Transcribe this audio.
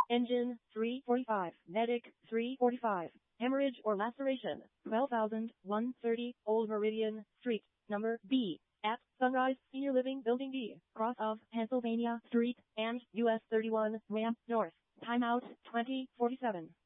Engine 345. Medic 345. Hemorrhage or laceration 12,130 Old Meridian Street, number B, at Sunrise Senior Living Building D, cross of Pennsylvania Street and US 31 ramp north. Timeout 2047.